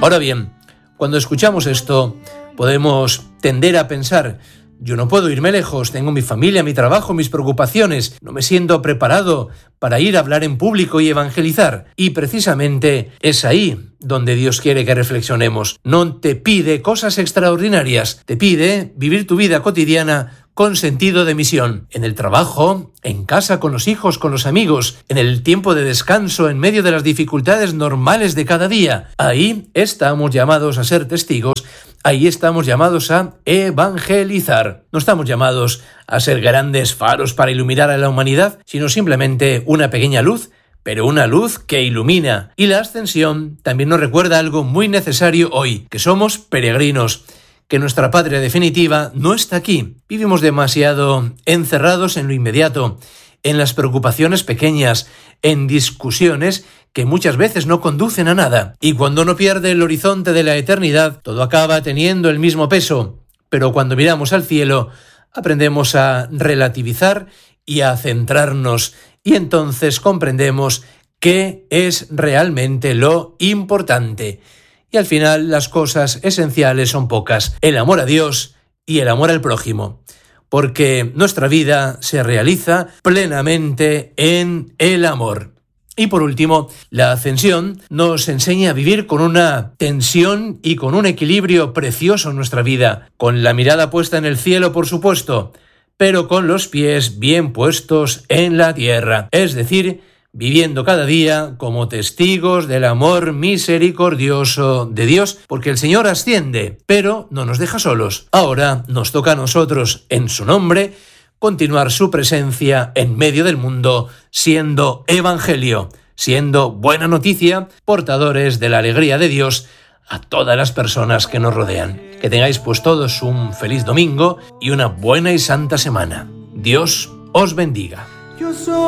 Ahora bien, cuando escuchamos esto, podemos tender a pensar: yo no puedo irme lejos, tengo mi familia, mi trabajo, mis preocupaciones, no me siento preparado para ir a hablar en público y evangelizar. Y precisamente es ahí donde Dios quiere que reflexionemos. No te pide cosas extraordinarias, te pide vivir tu vida cotidiana con sentido de misión, en el trabajo, en casa, con los hijos, con los amigos, en el tiempo de descanso, en medio de las dificultades normales de cada día. Ahí estamos llamados a ser testigos, ahí estamos llamados a evangelizar. No estamos llamados a ser grandes faros para iluminar a la humanidad, sino simplemente una pequeña luz, pero una luz que ilumina. Y la ascensión también nos recuerda algo muy necesario hoy, que somos peregrinos, que nuestra patria definitiva no está aquí. Vivimos demasiado encerrados en lo inmediato, en las preocupaciones pequeñas, en discusiones que muchas veces no conducen a nada. Y cuando uno pierde el horizonte de la eternidad, todo acaba teniendo el mismo peso. Pero cuando miramos al cielo, aprendemos a relativizar y a centrarnos. Y entonces comprendemos qué es realmente lo importante. Y al final las cosas esenciales son pocas: el amor a Dios y el amor al prójimo, porque nuestra vida se realiza plenamente en el amor. Y por último, la ascensión nos enseña a vivir con una tensión y con un equilibrio precioso en nuestra vida, con la mirada puesta en el cielo, por supuesto, pero con los pies bien puestos en la tierra, es decir, viviendo cada día como testigos del amor misericordioso de Dios, porque el Señor asciende, pero no nos deja solos. Ahora nos toca a nosotros, en su nombre, continuar su presencia en medio del mundo, siendo evangelio, siendo buena noticia, portadores de la alegría de Dios a todas las personas que nos rodean. Que tengáis pues todos un feliz domingo y una buena y santa semana. Dios os bendiga.